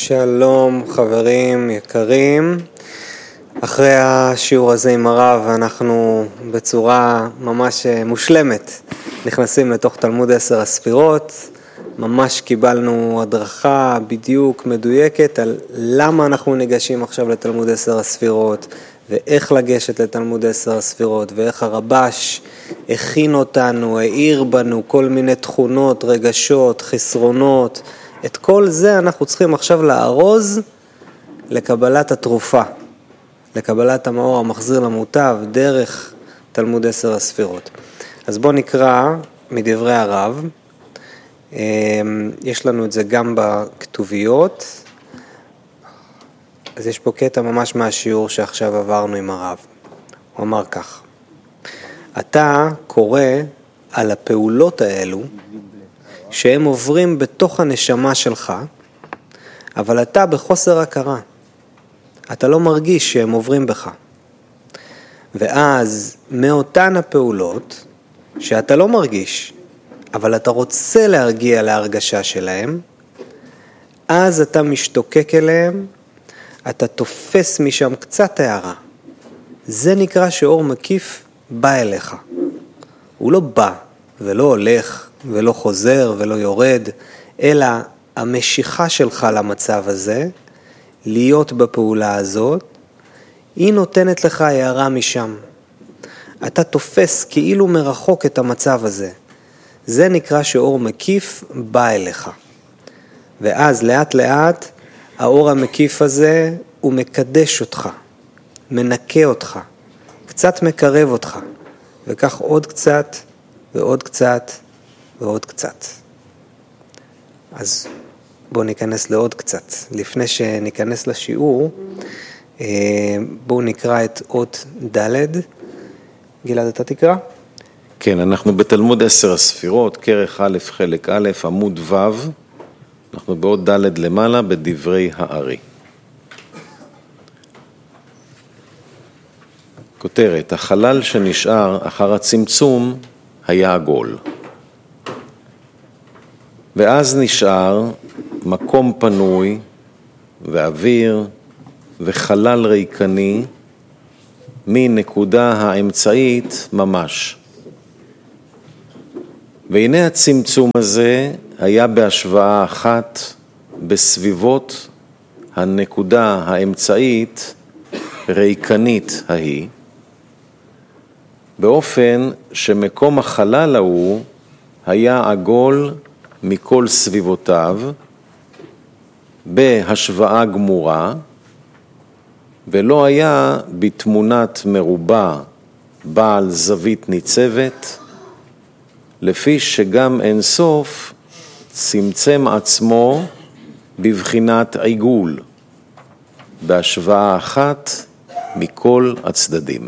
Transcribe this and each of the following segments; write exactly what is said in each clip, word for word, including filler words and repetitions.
שלום חברים יקרים, אחרי השיעור הזה עם הרב אנחנו בצורה ממש מושלמת נכנסים לתוך תלמוד עשר הספירות. ממש קיבלנו הדרכה בדיוק מדויקת על למה אנחנו ניגשים עכשיו לתלמוד עשר הספירות ואיך לגשת לתלמוד עשר הספירות ואיך הרבש הכין אותנו, העיר בנו כל מיני תכונות, רגשות, חסרונות. את כל זה אנחנו צריכים עכשיו לארוז לקבלת התרופה, לקבלת המאור המחזיר למוטב דרך תלמוד עשר הספירות. אז בואו נקרא מדברי הרב. יש לנו את זה גם בכתוביות. אז יש פה קטע ממש מהשיעור שעכשיו עברנו עם הרב. הוא אמר כך: אתה קורא על הפעולות האלו שהם עוברים בתוך הנשמה שלך, אבל אתה בחוסר הכרה. אתה לא מרגיש שהם עוברים בך. ואז מאותן הפעולות שאתה לא מרגיש, אבל אתה רוצה להרגיע להרגשה שלהם, אז אתה משתוקק אליהם, אתה תופס משם קצת הערה. זה נקרא שאור מקיף בא אליך. הוא לא בא ולא הולך ולא חוזר ולא יורד, אלא המשיכה שלך למצב הזה, להיות בפעולה הזאת, היא נותנת לך הערה משם. אתה תופס כאילו מרחוק את המצב הזה. זה נקרא שאור מקיף בא אליך. ואז לאט לאט האור המקיף הזה הוא מקדש אותך, מנקה אותך, קצת מקרב אותך, וכך עוד קצת ועוד קצת ועוד קצת. אז בואו ניכנס לעוד קצת. לפני שניכנס לשיעור, בואו נקרא את אות ד'. גלעד, אתה תקרא? כן, אנחנו בתלמוד עשר הספירות, כרך א' חלק א', עמוד ו', אנחנו בעוד ד' למעלה בדברי הארי. כותרת: החלל שנשאר אחר הצמצום היה עגול. ואז נשאר מקום פנוי ואוויר וחלל ריקני מנקודה האמצעית ממש. והנה הצמצום הזה היה בהשוואה אחת בסביבות הנקודה האמצעית ריקנית ההיא, באופן שמקום החלל ההוא היה עגול מכל סביבותיו בהשוואה גמורה, ולא היה בתמונת מרובע בעל זווית ניצבת, לפי שגם אין סוף צמצם עצמו בבחינת עיגול, בהשוואה אחת מכל הצדדים.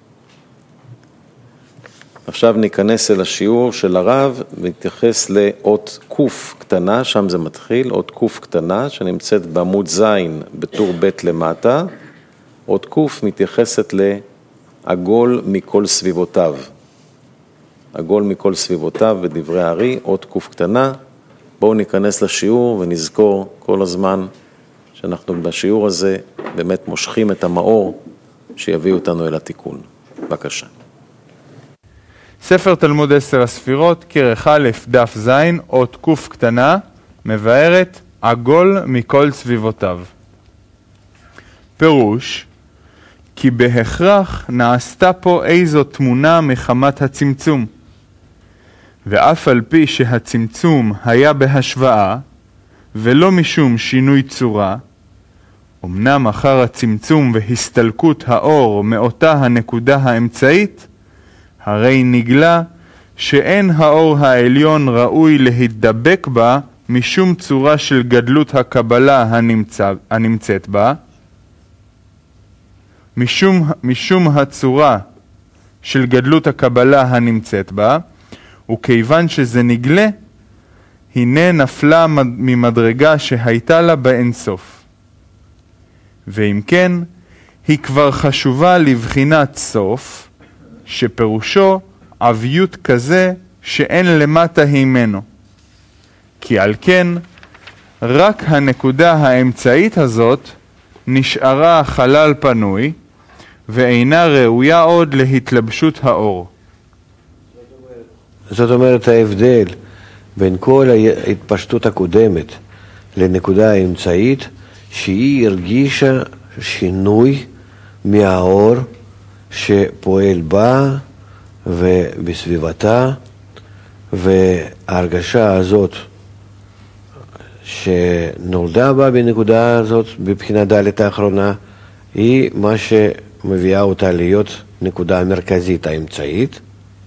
עכשיו ניכנס אל השיעור של הרב ונתייחס לאות קוף קטנה, שם זה מתחיל, אות קוף קטנה שנמצאת בעמוד זין בטור ב' למטה. אות קוף מתייחסת לעגול מכל סביבותיו. עגול מכל סביבותיו בדברי הארי, אות קוף קטנה. בואו ניכנס לשיעור ונזכור כל הזמן שאנחנו בשיעור הזה באמת מושכים את המאור שיביא אותנו אל התיקון. בבקשה. ספר תלמוד עשר הספירות, כרך א' דף זין, אות קוף קטנה, מבארת עגול מכל סביבותיו. פירוש: כי בהכרח נעשתה פה איזו תמונה מחמת הצמצום. ואף על פי שהצמצום היה בהשוואה, ולא משום שינוי צורה, אמנם אחר הצמצום והסתלקות האור מאותה הנקודה האמצעית, הרי נגלה שאין האור העליון ראוי להתדבק בה משום צורה של גדלות הקבלה הנמצא, הנמצאת בה, משום, משום הצורה של גדלות הקבלה הנמצאת בה, וכיוון שזה נגלה, הנה נפלה ממדרגה שהייתה לה באינסוף. ואם כן, היא כבר חשובה לבחינת סוף, שפירושו עביות כזה שאין למטה הימנו. כי על כן, רק הנקודה האמצעית הזאת נשארה חלל פנוי, ואינה ראויה עוד להתלבשות האור. זאת אומרת, ההבדל בין כל ההתפשטות הקודמת לנקודה האמצעית, שהיא הרגישה שינוי מהאור שפועל בה ובסביבתה, וההרגשה הזאת שנולדה בה בנקודה הזאת, בבחינה ד' האחרונה, היא מה שמביאה אותה להיות נקודה המרכזית האמצעית,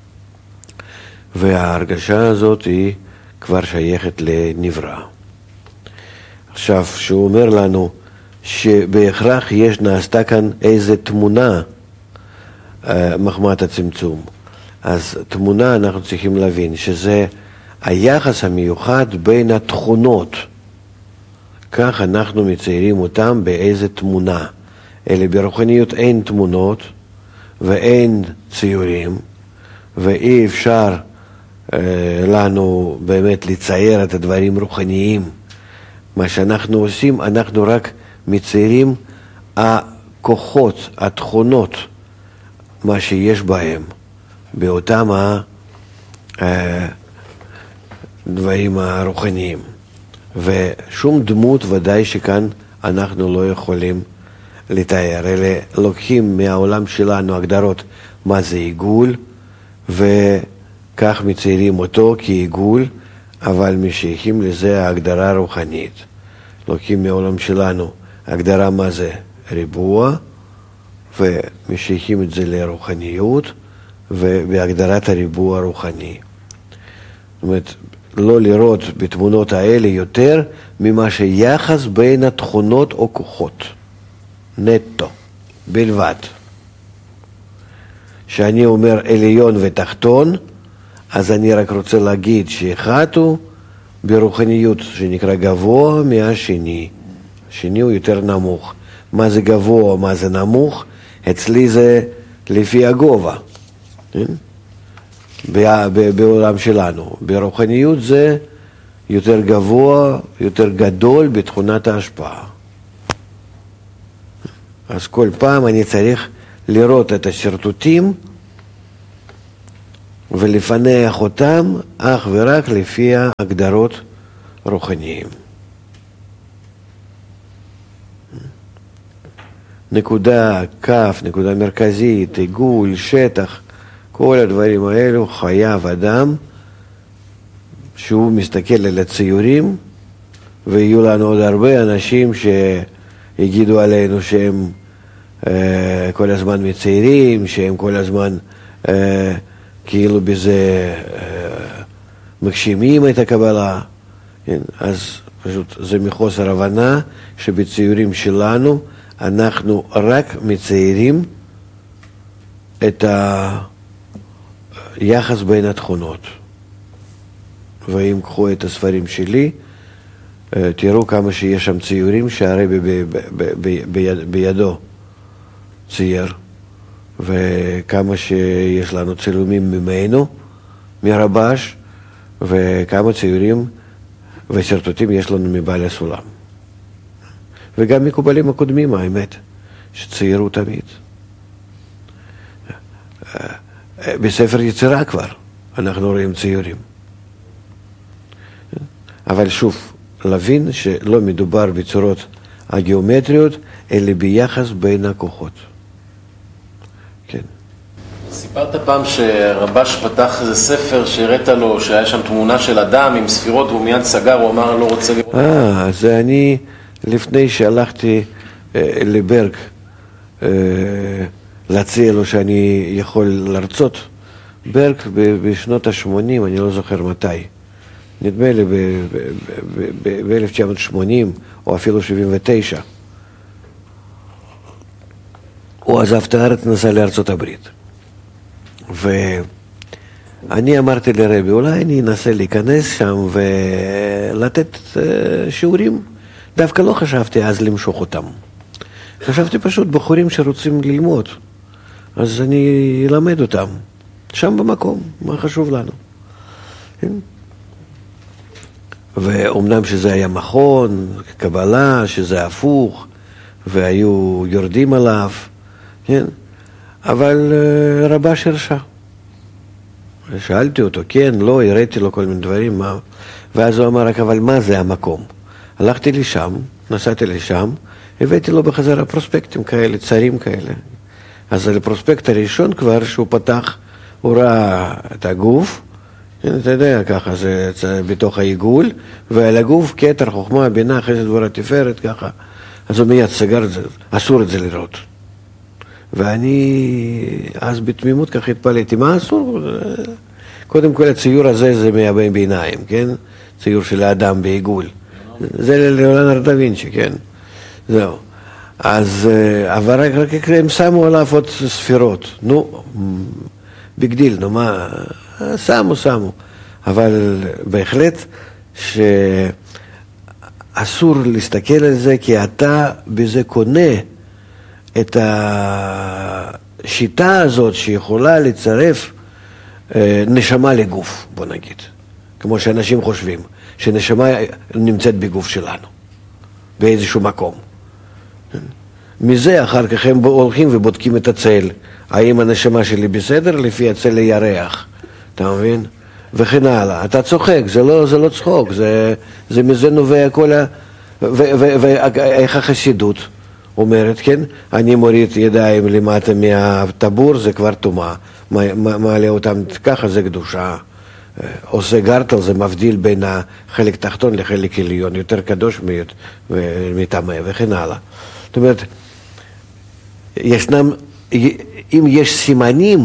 וההרגשה הזאת היא כבר שייכת לנברא. עכשיו, שהוא אומר לנו שבהכרח יש, נעשתה כאן איזו תמונה מחמת הצמצום. אז תמונה אנחנו צריכים להבין שזה היחס המיוחד בין התכונות. כך אנחנו מציירים אותם באיזו תמונה. אלה ברוחניות אין תמונות ואין ציורים, ואי אפשר אה, לנו באמת לצייר את הדברים רוחניים. מה שאנחנו עושים, אנחנו רק מציירים הכוחות, התכונות, מה שיש בהם, באותם הדברים הרוחניים. ושום דמות ודאי שכאן אנחנו לא יכולים לתאר, אלה לוקחים מהעולם שלנו הגדרות מה זה עיגול, וכך מציירים אותו כעיגול, אבל משייכים לזה ההגדרה רוחנית. לוקחים מהעולם שלנו הגדרה מה זה ריבוע, ומשייכים את זה לרוחניות, ובהגדרת הריבוע הרוחני. זאת אומרת, לא לראות בתמונות האלה יותר ממה שיחס בין התכונות או כוחות. נטו, בלבד. שאני אומר עליון ותחתון, אז אני רק רוצה להגיד שאחד הוא ברוחניות שנקרא גבוה מהשני. השני הוא יותר נמוך. מה זה גבוה, מה זה נמוך? אצלי זה לפי הגובה. כן? בעולם שלנו. ברוחניות זה יותר גבוה, יותר גדול בתכונת ההשפעה. אז כל פעם אני צריך לראות את השרטוטים ולפנח אותם אך ורק לפי ההגדרות רוחניים. נקודה, כף, נקודה מרכזית, עיגול, שטח, כל הדברים האלו חייב אדם שהוא מסתכל על הציורים, ויהיו לנו עוד הרבה אנשים שיגידו עלינו שהם אה, כל הזמן מציירים, שהם כל הזמן אה, כאילו בזה אה, מגשימים את הקבלה. כן? אז פשוט זה מחוסר הבנה שבציורים שלנו אנחנו רק מציירים את היחס בין התכונות. ואם קחו את הספרים שלי, תראו כמה שיש שם ציורים שהרבי בידו צייר, וכמה שיש לנו צילומים ממנו, מרבש, וכמה ציורים ושרטוטים יש לנו מבעל הסולם. וגם מקובלים הקודמים, האמת, שציירו תמיד. בספר יצירה כבר אנחנו רואים ציורים. אבל שוב, להבין שלא מדובר בצורות הגיאומטריות, אלא ביחס בין הכוחות. כן. סיפרת פעם שרבש פתח איזה ספר שהראית לו, שהיה שם תמונה של אדם עם ספירות, והוא מיד סגר, הוא אמר לא רוצה לראות. אה, זה אני, לפני שהלכתי אה, לברג, אה, להציע לו שאני יכול לרצות, ברג בשנות ה-שמונים, אני לא זוכר מתי. נדמה לי ב-אלף תשע מאות שמונים או אפילו שבעים ותשע. הוא עזב את הארץ, נסע לארצות הברית. ואני אמרתי לרבי, אולי אני אנסה להיכנס שם ולתת שיעורים. דווקא לא חשבתי אז למשוך אותם. חשבתי פשוט בחורים שרוצים ללמוד. אז אני אלמד אותם. שם במקום, מה חשוב לנו. ואומנם שזה היה מכון, קבלה, שזה הפוך, והיו יורדים עליו, כן? אבל רבש הרשה. שאלתי אותו, כן, לא, הראיתי לו כל מיני דברים, מה? ואז הוא אמר, רק, אבל מה זה המקום? הלכתי לשם, נסעתי לשם, הבאתי לו בחזרה פרוספקטים כאלה, צרים כאלה. אז לפרוספקט הראשון כבר, שהוא פתח, הוא ראה את הגוף, אתה יודע, ככה, זה, זה בתוך העיגול, ועל הגוף, כתר, חוכמה, בינה, חסד וגבורה תפארת, ככה. אז הוא מיד סגר את זה, אסור את זה לראות. ואני אז בתמימות ככה התפלאתי, מה אסור? קודם כל הציור הזה זה מימי ביניים, כן? ציור של האדם בעיגול. זה ליאונרדו דה וינצ'י, כן? זהו. אז, אבל רק, רק הם שמו עליו עוד ספירות. נו, בגדיל, נו מה, שמו, שמו. אבל בהחלט שאסור להסתכל על זה, כי אתה בזה קונה את השיטה הזאת שיכולה לצרף נשמה לגוף, בוא נגיד. כמו שאנשים חושבים, שנשמה נמצאת בגוף שלנו, באיזשהו מקום. מזה אחר כך הם הולכים ובודקים את הצל. האם הנשמה שלי בסדר? לפי הצל הירח. אתה מבין? וכן הלאה. אתה צוחק, זה לא, זה לא צחוק, זה, זה מזה נובע כל ה... ואיך החסידות אומרת, כן? אני מוריד ידיים למטה מהטבור, זה כבר טומאה. מעלה אותם ככה, זה קדושה. עושה גרטל, זה מבדיל בין החלק תחתון לחלק עליון, יותר קדוש מטמא וכן הלאה. זאת אומרת, ישנם, אם יש סימנים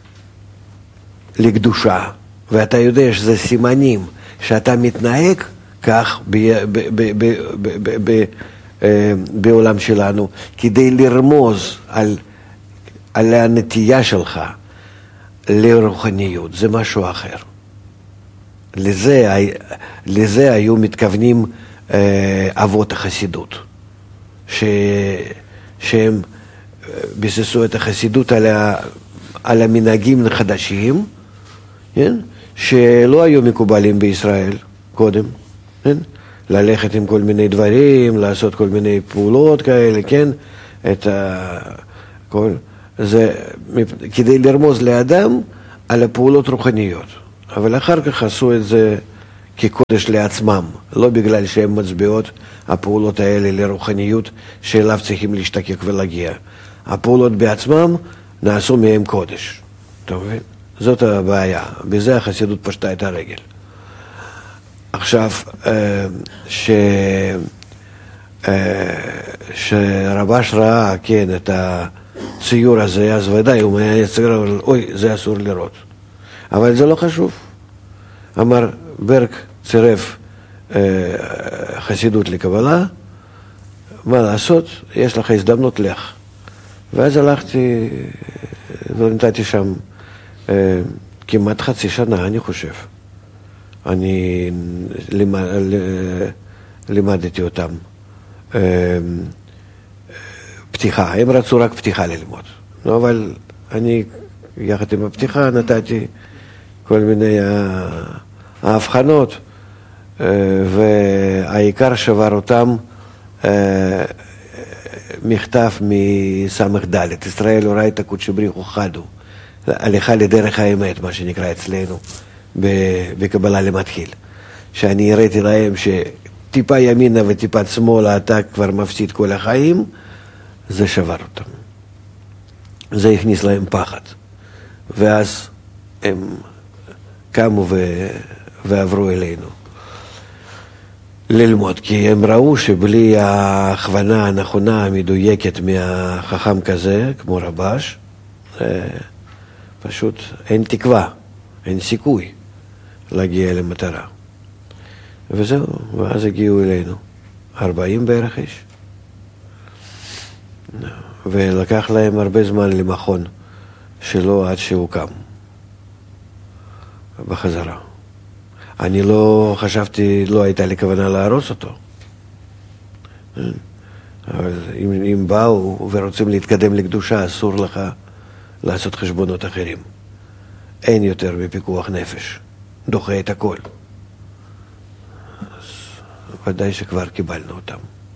לקדושה, ואתה יודע שזה סימנים שאתה מתנהג כך ב, ב, ב, ב, ב, ב, ב, בעולם שלנו, כדי לרמוז על, על הנטייה שלך לרוחניות, זה משהו אחר. לזה, לזה היו מתכוונים אבות החסידות, ש, שהם ביססו את החסידות על, ה, על המנהגים חדשים, כן? שלא היו מקובלים בישראל קודם, כן? ללכת עם כל מיני דברים, לעשות כל מיני פעולות כאלה, כן? את ה, כל, זה כדי לרמוז לאדם על הפעולות רוחניות. אבל אחר כך עשו את זה כקודש לעצמם, לא בגלל שהן מצביעות הפעולות האלה לרוחניות שאליו צריכים להשתקק ולהגיע. הפעולות בעצמם נעשו מהם קודש. אתה מבין? זאת הבעיה. בזה החסידות פשטה את הרגל. עכשיו, ש... שרבש ראה, כן, את הציור הזה, אז ודאי הוא היה יצגר, אוי, זה אסור לראות. אבל זה לא חשוב. אמר, ברק צירף חסידות לקבלה, מה לעשות? יש לך הזדמנות, לך. ואז הלכתי ונתתי שם כמעט חצי שנה, אני חושב. אני לימדתי אותם פתיחה. הם רצו רק פתיחה ללמוד. אבל אני, יחד עם הפתיחה, נתתי כל מיני ההבחנות, והעיקר שבר אותם מכתב מסמך ד' ישראל אורייתא קודשא בריחו חדו, הליכה לדרך האמת, מה שנקרא אצלנו בקבלה למתחיל, שאני הראיתי להם שטיפה ימינה וטיפה שמאלה אתה כבר מפסיד כל החיים, זה שבר אותם, זה הכניס להם פחד, ואז הם קמו ו... ועברו אלינו ללמוד, כי הם ראו שבלי ההכוונה הנכונה המדויקת מהחכם כזה, כמו רבש, פשוט אין תקווה, אין סיכוי להגיע למטרה. וזהו, ואז הגיעו אלינו, ארבעים בערך איש. ולקח להם הרבה זמן למכון שלו עד שהוא קם בחזרה. אני לא חשבתי, לא הייתה לי כוונה להרוס אותו. אבל אם, אם באו ורוצים להתקדם לקדושה, אסור לך לעשות חשבונות אחרים. אין יותר בפיקוח נפש. דוחה את הכל. ודאי שכבר קיבלנו אותם.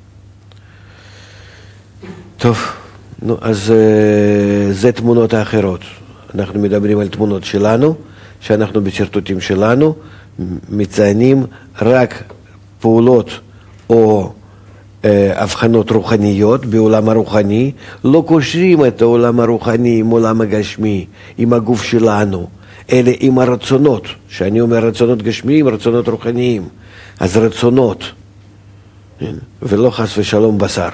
טוב, נו, אז זה תמונות האחרות. אנחנו מדברים על תמונות שלנו, שאנחנו בשרטוטים שלנו, מציינים רק פעולות או אה, הבחנות רוחניות בעולם הרוחני, לא קושרים את העולם הרוחני עם העולם הגשמי, עם הגוף שלנו, אלא עם הרצונות, שאני אומר רצונות גשמיים, רצונות רוחניים, אז רצונות, ולא חס ושלום בשר.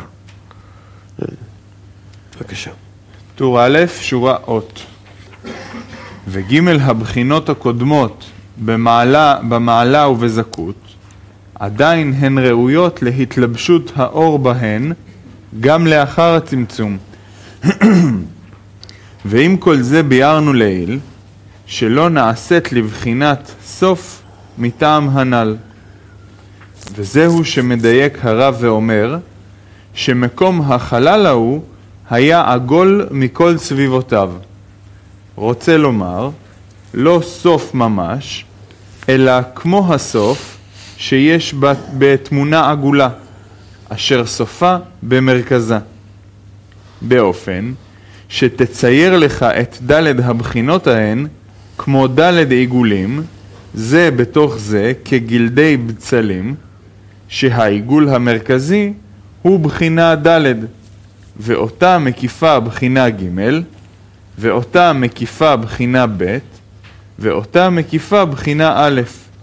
בבקשה. טור א', שורה אות. וג' הבחינות הקודמות במעלה, במעלה ובזכות, עדיין הן ראויות להתלבשות האור בהן גם לאחר הצמצום. ועם כל זה ביארנו לעיל, שלא נעשית לבחינת סוף מטעם הנ"ל. וזהו שמדייק הרב ואומר, שמקום החלל ההוא היה עגול מכל סביבותיו. רוצה לומר, לא סוף ממש, אלא כמו הסוף שיש בתמונה עגולה, אשר סופה במרכזה. באופן שתצייר לך את ד' הבחינות ההן כמו ד' עיגולים, זה בתוך זה כגלדי בצלים, שהעיגול המרכזי הוא בחינה ד', ואותה מקיפה בחינה ג', ואותה מקיפה בחינה ב', ואותה מקיפה בחינה א'.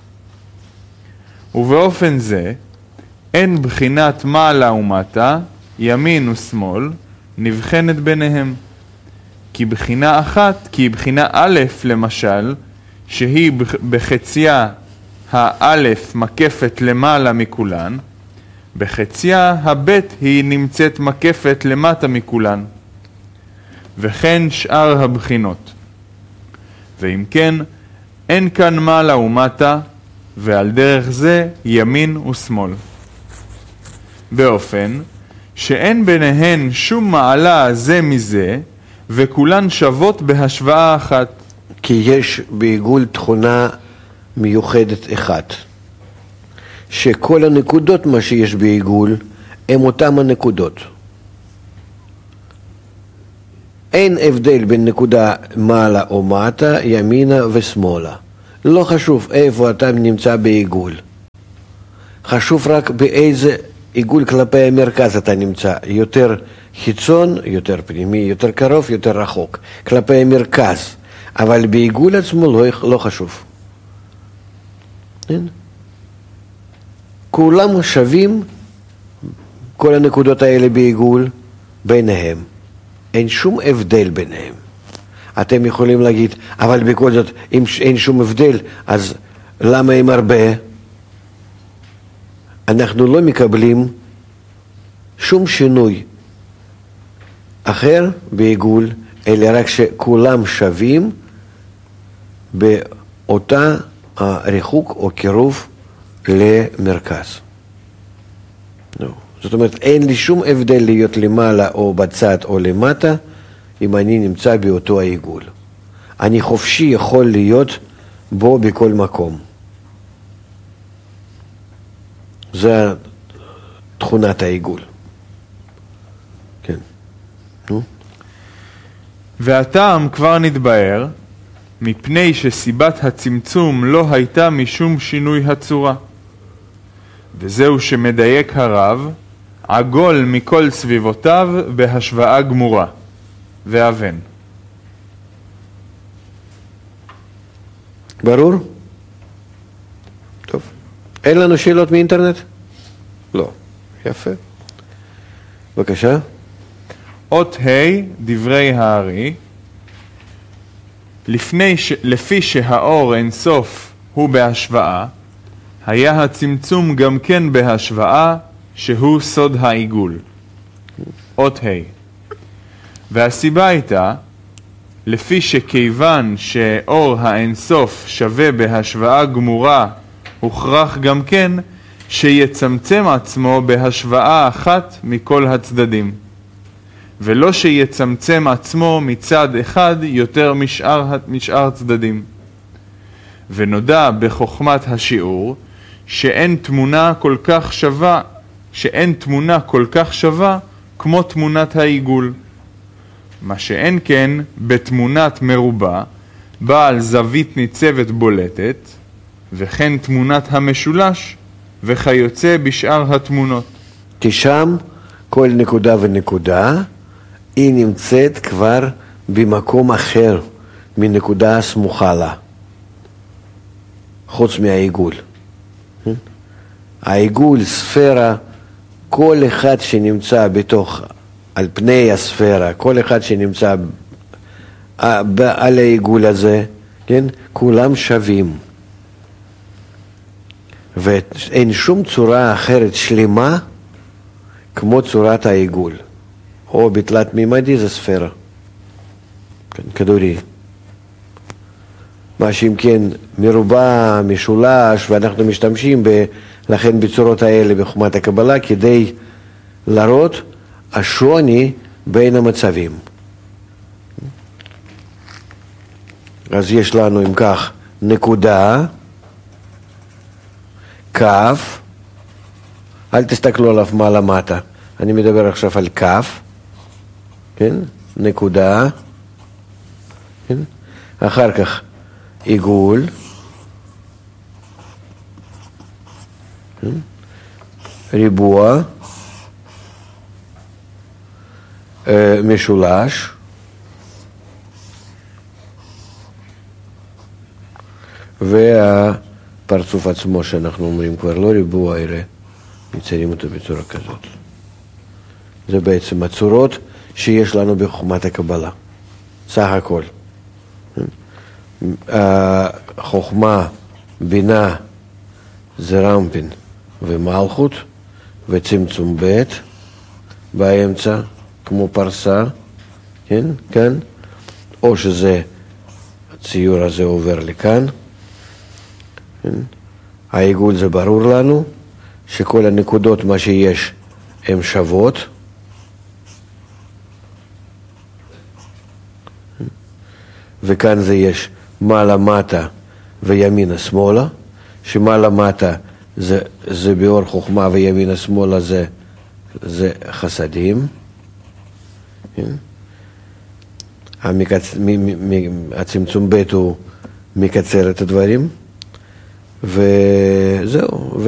ובאופן זה, אין בחינת מעלה ומטה, ימין ושמאל, נבחנת ביניהם. כי בחינה אחת, כי בחינה א' למשל, שהיא בחציה האלף מקפת למעלה מכולן, בחציה הבית היא נמצאת מקפת למטה מכולן, וכן שאר הבחינות. ואם כן, אין כאן מעלה ומטה, ועל דרך זה ימין ושמאל. באופן שאין ביניהן שום מעלה זה מזה, וכולן שוות בהשוואה אחת. כי יש בעיגול תכונה מיוחדת אחת, שכל הנקודות מה שיש בעיגול הם אותם הנקודות. אין הבדל בין נקודה מעלה או מטה, ימינה ושמאלה. לא חשוב איפה אתה נמצא בעיגול. חשוב רק באיזה עיגול כלפי המרכז אתה נמצא. יותר חיצון, יותר פנימי, יותר קרוב, יותר רחוק. כלפי המרכז. אבל בעיגול עצמו לא, לא חשוב. אין? כולם שווים, כל הנקודות האלה בעיגול, ביניהם. אין שום הבדל ביניהם. אתם יכולים להגיד, אבל בכל זאת, אם אין שום הבדל, אז למה הם הרבה? אנחנו לא מקבלים שום שינוי אחר בעיגול, אלא רק שכולם שווים באותה הריחוק או קירוב למרכז. No. זאת אומרת, אין לי שום הבדל להיות למעלה או בצד או למטה, אם אני נמצא באותו העיגול. אני חופשי יכול להיות בו בכל מקום. זה תכונת העיגול. כן. נו? והטעם כבר נתבהר, מפני שסיבת הצמצום לא הייתה משום שינוי הצורה. וזהו שמדייק הרב, עגול מכל סביבותיו בהשוואה גמורה. ואבן. ברור? טוב. אין לנו שאלות מאינטרנט? לא. יפה. בבקשה. אות ה' דברי הארי, לפני ש... לפי שהאור אין סוף הוא בהשוואה, היה הצמצום גם כן בהשוואה שהוא סוד העיגול. אות ה'. והסיבה הייתה, לפי שכיוון שאור האינסוף שווה בהשוואה גמורה, הוכרח גם כן שיצמצם עצמו בהשוואה אחת מכל הצדדים, ולא שיצמצם עצמו מצד אחד יותר משאר, משאר צדדים. ונודע בחוכמת השיעור שאין תמונה כל כך שווה, שאין תמונה כל כך שווה כמו תמונת העיגול. מה שאין כן בתמונת מרובע, בעל זווית ניצבת בולטת, וכן תמונת המשולש, וכיוצא בשאר התמונות. כי שם כל נקודה ונקודה היא נמצאת כבר במקום אחר מנקודה סמוכה לה, חוץ מהעיגול. העיגול, ספירה, כל אחד שנמצא בתוך, על פני הספירה, כל אחד שנמצא על העיגול הזה, כן? כולם שווים. ואין שום צורה אחרת שלמה כמו צורת העיגול. או בתלת מימדי זה ספירה, כן, כדורי. מה שאם כן מרובע, משולש, ואנחנו משתמשים ב, לכן בצורות האלה בחוכמת הקבלה כדי להראות השוני בין המצבים. אז יש לנו אם כך נקודה, כף, אל תסתכלו עליו מה למטה, אני מדבר עכשיו על כף, כן? נקודה, כן? אחר כך עיגול, כן? ריבוע, משולש, והפרצוף עצמו שאנחנו אומרים כבר לא ריבוע, אלא מציירים אותו בצורה כזאת. זה בעצם הצורות שיש לנו בחוכמת הקבלה, סך הכל. חוכמה, בינה, זה רמפין ומלכות, וצמצום ב' באמצע, כמו פרסה, כן, כאן, או שזה, הציור הזה עובר לכאן, כן? העיגול זה ברור לנו, שכל הנקודות מה שיש הן שוות, וכאן זה יש מעלה מטה וימינה שמאלה, שמעלה מטה זה, זה באור חוכמה וימינה שמאלה זה, זה חסדים. המקצ... מ... מ... הצמצום ב' הוא מקצר את הדברים, וזהו.